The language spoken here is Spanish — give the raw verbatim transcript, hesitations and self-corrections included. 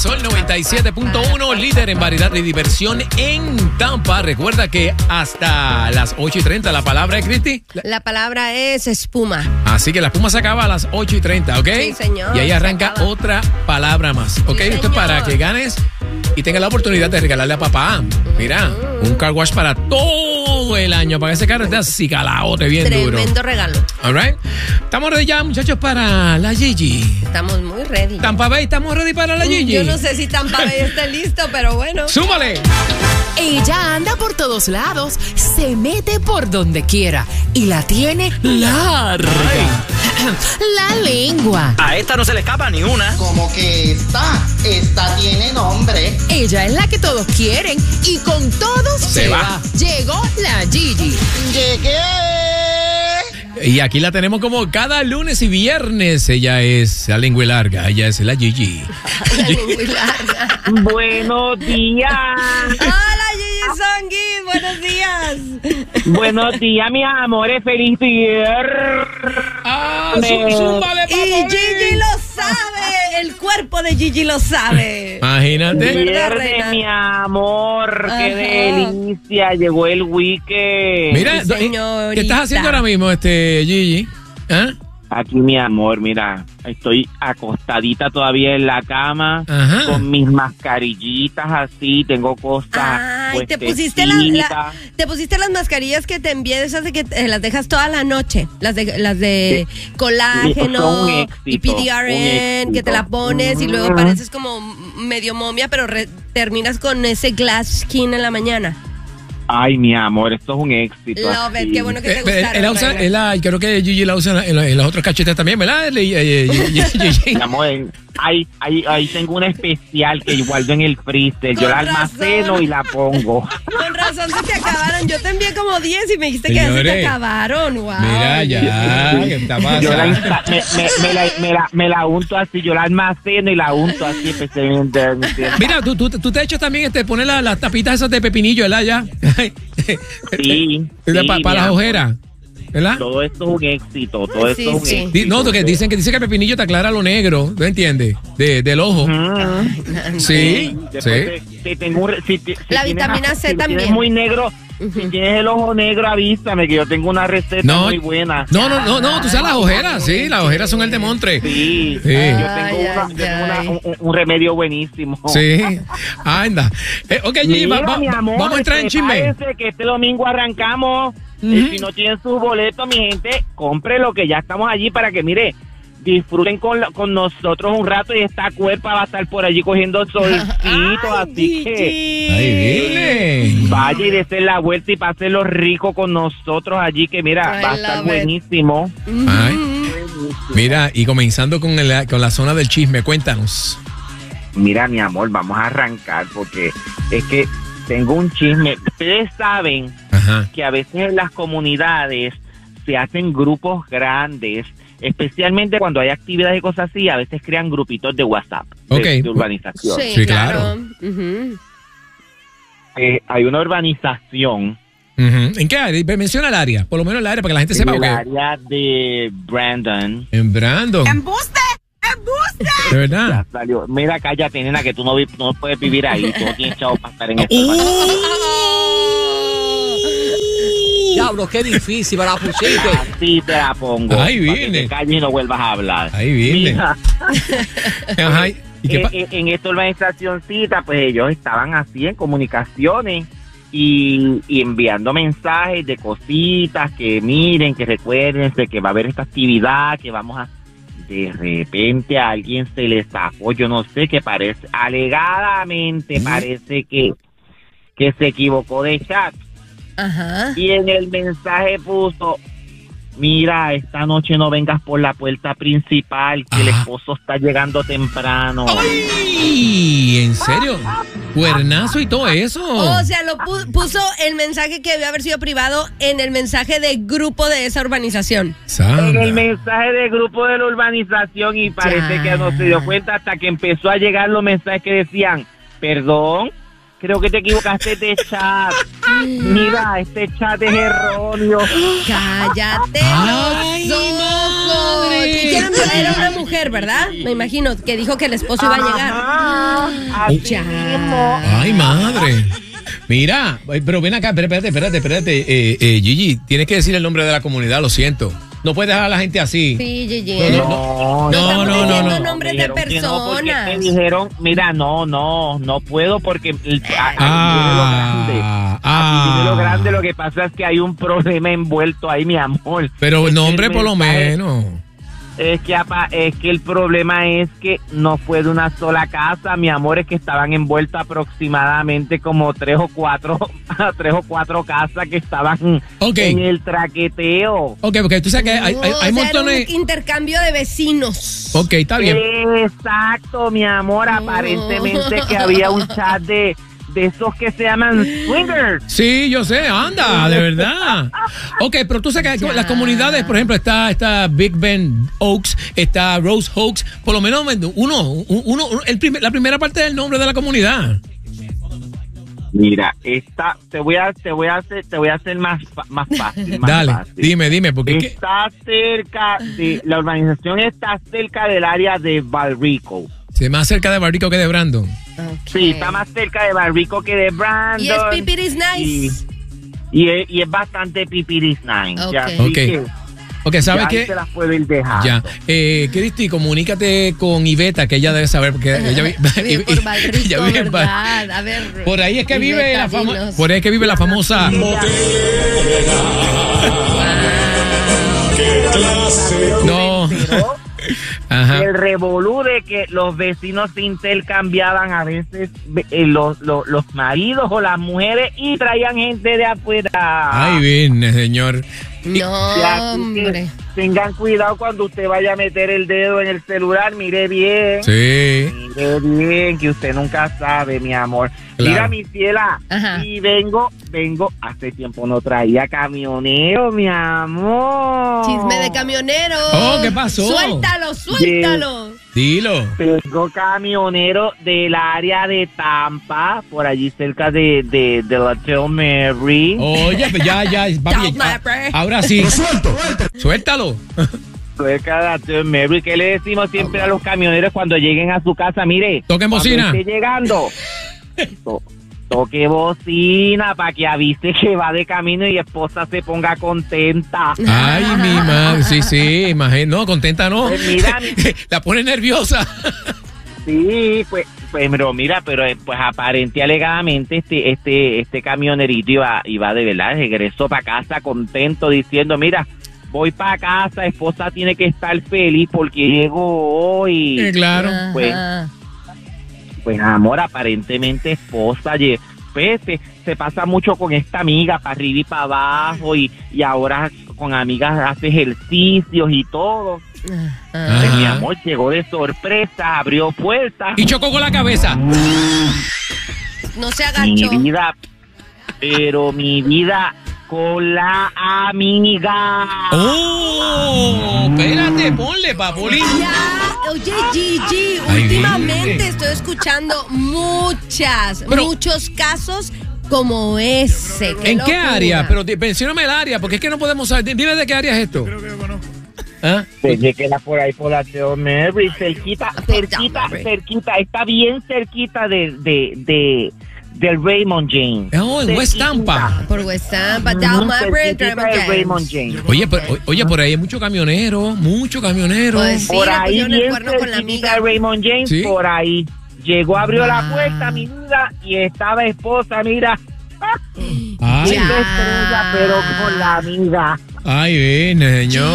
Sol noventa y siete punto uno, líder en variedad y diversión en Tampa. Recuerda que hasta las ocho y treinta la palabra es, Cristi. La palabra es espuma. Así que la espuma se acaba a las ocho y treinta, ¿ok? Sí, señor. Y ahí arranca otra palabra más, ¿ok? Sí, Esto es para que ganes y tengas la oportunidad de regalarle a papá. Mira, un car wash para todo el año, para que ese carro esté así calaote bien Tremendo duro. Tremendo regalo. All right. Estamos ready ya, muchachos, para la Gigi. Estamos muy ready. Tampa Bay, ¿estamos ready para la Gigi? Yo no sé si Tampa Bay está listo, pero bueno. ¡Súmale! Ella anda por todos lados, se mete por donde quiera y la tiene larga. La lengua. A esta no se le escapa ni una. Como que esta, esta tiene nombre. Ella es la que todos quieren y con todos Se se, va. va. Llegó la Gigi. Llegué. Y aquí la tenemos como cada lunes y viernes. Ella es la lengua larga, ella es la Gigi. La lengua larga. Buenos días. Hola, Gigi Songuis, buenos días. Buenos días, mis amores. Feliz día. ¡Ah! Me- sú- súmale, Y Gigi lo sabe, el cuerpo de Gigi lo sabe. Imagínate. ¿Verdad, Viernes, reina? mi amor. Ajá. Qué delicia. Llegó el weekend. Mira, Sí, señorita. ¿qué estás haciendo ahora mismo, este Gigi? ¿Ah? Aquí, mi amor, mira. Estoy acostadita todavía en la cama. Ajá. Con mis mascarillitas así. Tengo cosas. Ay, te pusiste, la, la- puestecitas. te pusiste las mascarillas que te envié, de esas de que eh, las dejas toda la noche, las de las de colágeno Son un y éxito, P D R N, un que te la éxito. pones y luego Ujú. pareces como medio momia, pero re- terminas con ese glass skin en la mañana. Ay, mi amor, esto es un éxito. Love así. it, qué bueno que te Eh, gustaron. él la usa, reina. él la- creo que Gigi la usa en, la- en la- en los otros cachetes también, ¿verdad? Le- eh, eh, Gigi? Mi amor, ahí, ahí, ahí tengo una especial que guardo en el freezer. Yo la Con almaceno razón. y la pongo. Con razón se te acabaron. Yo te envié como diez y me dijiste que ya se te Señores, acabaron. Wow. Mira ya, ¿qué está Yo la, pasando? insta- me, me, me la, me, la, me la unto así, yo la almaceno y la unto así especialmente. ¿me entiendes? Mira, tú, tú, tú te has hecho también este, poner la- las tapitas esas de pepinillo, ¿verdad? Ya. Sí, sí, Para mi las amor. ojeras, ¿verdad? Todo esto es un éxito, todo esto Sí, es un sí. éxito. Di- No, que dicen que dice que el pepinillo te aclara lo negro, ¿tú entiendes? De, del ojo. Mm. Sí, Después sí. te- te tengo un re- si te- si La tienes- vitamina C si también. tienes muy negro, si tienes el ojo negro, avísame que yo tengo una receta No, muy buena. no, no, no, no, tú sabes las ojeras, sí, las ojeras son el de Montre. Sí, Sí. yo Ay, tengo, una- ay, yo tengo una- ay. un, un- un remedio buenísimo. Sí, anda. Eh, ok, Gigi, va- Mira, va- mi amor, vamos a entrar en chisme. prepárense que este domingo arrancamos. Ujú. Y si no tienen sus boletos, mi gente, compre lo que ya estamos allí para que, mire, disfruten con, la- con nosotros un rato y esta cuerpa va a estar por allí cogiendo solcito, así que Ahí viene. vaya y dése la vuelta y pásenlo rico con nosotros allí, que mira, I va a estar love it. buenísimo. Ay. Mira, y comenzando con, el- con la zona del chisme, cuéntanos. Mira, mi amor, vamos a arrancar porque es que tengo un chisme. Ustedes saben Ajá. que a veces en las comunidades se hacen grupos grandes, especialmente cuando hay actividades y cosas así, a veces crean grupitos de WhatsApp de, Ok. de urbanización. Sí, Sí, claro. claro. Ujú. Eh, hay una urbanización Ujú. ¿En qué área? Menciona el área, por lo menos el área, para que la gente en sepa. el porque- área de Brandon. En Brandon. ¡Embuste! ¡Embuste! De Ya verdad. salió. Mira, cállate, nena, que tú no, vi- no puedes vivir ahí. Tú no tienes chavo para estar en este Diablo, qué difícil, me la pusiste. Así te la pongo. Ahí para que viene. te calles y no vuelvas a hablar. Ahí viene. Mira, Ajá. ¿Y qué en, pa- en- en esta urbanizacióncita, pues ellos estaban así en comunicaciones y, y enviando mensajes de cositas que miren, que recuérdense que va a haber esta actividad, que vamos a... De repente a alguien se le zafó, yo no sé, que parece, alegadamente parece que, que se equivocó de chat. Ajá. Y en el mensaje puso: mira, esta noche no vengas por la puerta principal, que el Ajá. esposo está llegando temprano. ¡Ay! ¿En serio? Cuernazo y todo eso. O sea, lo pu- puso el mensaje que debe haber sido privado en el mensaje de grupo de esa urbanización. Sandra. En el mensaje del grupo de la urbanización, y parece Ya. que no se dio cuenta hasta que empezó a llegar los mensajes que decían: perdón, creo que te equivocaste de chat. Mira, este chat es erróneo. Cállate Ay, los ojos. madre. ¿Y quién era una mujer, verdad? Me imagino que dijo que el esposo iba a llegar. Ajá, así Ya. mismo. Ay, madre. Mira, ay, pero ven acá, espérate, espérate, espérate. Eh, eh, Gigi, tienes que decir el nombre de la comunidad, lo siento. No puedes dejar a la gente así. Sí, Gigi. No, No, no, estamos no, no, diciendo no. nombres de Dijeron que no, porque personas. me dijeron, mira, no, no, no puedo porque el, a- a- Ah, dime lo grande. ah. Así dime lo grande, lo que pasa es que hay un problema envuelto ahí, mi amor. Pero Es el que nombre por lo mensaje- menos. Es que, apa, es que el problema es que no fue de una sola casa, mi amor, es que estaban envueltas aproximadamente como tres o cuatro, tres o cuatro casas que estaban Ok. en el traqueteo. Ok, porque tú sabes que hay, hay, No, hay o sea, era montones. un intercambio de vecinos. Ok, está bien. Exacto, mi amor, aparentemente que había un chat de, de esos que se llaman swingers. Sí, yo sé, anda, de verdad. Ok, pero tú sabes que Ya. las comunidades, por ejemplo, está, está Big Ben Oaks, está Rose Oaks, por lo menos uno, uno, uno el primer- la primera parte del nombre de la comunidad. Mira, esta, te voy a, te voy a hacer, te voy a hacer más, fa- más fácil, más Dale, fácil. dime, dime, porque es que- Está cerca de, la urbanización está cerca del área de Valrico. se más cerca de Barrico que de Brandon. Ok. Sí, está más cerca de Valrico que de Brandon. Y es Pipiris Nice. Y, y es, y es bastante pipiris nice. Ok. Ya, así Ok. que Ok, ¿sabes ya ahí qué? te las puedo ir dejando. Ya. Eh, Cristi, comunícate con Iveta, que ella debe saber, porque ella, vi- Vive por Valrico, ella vive en Val- ¿verdad? A ver. Por ahí es que vive Iveta, la fama, dinos. por ahí es que vive la famosa. No. Pero Ajá. el revolú de que los vecinos se intercambiaban a veces eh, los, los, los maridos o las mujeres y traían gente de afuera. Ay, bien, señor. No, Ya, así que hombre. tengan cuidado cuando usted vaya a meter el dedo en el celular, mire bien. Sí. Mire bien, que usted nunca sabe, mi amor. Claro. Mira, mi ciela, Ajá. y vengo, vengo, hace tiempo no traía camionero, mi amor. Chisme de camionero. Oh, ¿qué pasó? Suéltalo, suéltalo. Dilo. Tengo camionero del área de Tampa, por allí cerca de, de, de la Hotel Mary. Oye, pues ya, ya, papi, Don't ah, matter. ahora sí. Suéltalo. Cerca de la Hotel Mary. ¿Qué le decimos siempre a los camioneros cuando lleguen a su casa? Mire, Toquen cuando bocina. esté llegando, to- toque bocina para que avise que va de camino y esposa se ponga contenta. Ay, mi madre, sí, sí, imagino. No, contenta no. Pues mira, mi- La pone nerviosa. Sí, pues, pues, pero mira, pero eh, pues aparente y alegadamente este, este, este camionerito iba, iba de verdad, regresó para casa contento diciendo, mira, voy para casa, esposa tiene que estar feliz porque llego hoy. Eh, claro. Pues, Ajá. pues amor, aparentemente esposa, lle- pues se, se pasa mucho con esta amiga para arriba y para abajo y, y ahora con amigas hace ejercicios y todo. Ajá. Pues, mi Ajá. amor llegó de sorpresa, abrió puertas. Y chocó con la cabeza. No se Mi agachó. vida, pero mi vida con la amiga. Oh, espérate, ponle, papoli. Ya, oye, Gigi, Ay, últimamente viste. estoy escuchando muchas, Pero- muchos casos como ese. ¿En locura. qué área? Pero di- mencióname el área, porque es que no podemos saber. Dime de qué área es esto. ¿Ah? Pensé que era por ahí por la Teo Mary, cerquita, cerquita, Mary. cerquita, está bien cerquita de, de, de, del Raymond James. Oh, en West Tampa. Por West Tampa, Ujú, Down Maverick, cerquita Raymond de James. Raymond James. Oye, por, o- oye, por ahí hay mucho camionero, mucho camionero. Pues sí, Por le ahí pusieron el bien cuerno con la cerquita amiga. de Raymond James, Sí. por ahí. Llegó, abrió la Ah. puerta, mi vida, y estaba esposa, mira. Ay, Una estrella, pero con la amiga. ay, bien, señor.